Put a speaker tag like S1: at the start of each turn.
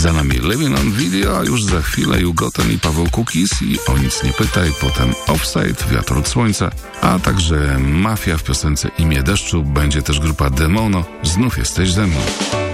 S1: Za nami Living on Video, a już za chwilę Jugoton i Paweł Kukis i O nic nie pytaj, potem Offside, Wiatr od Słońca, a także Mafia w piosence Imię Deszczu, będzie też grupa Demono, Znów jesteś ze mną.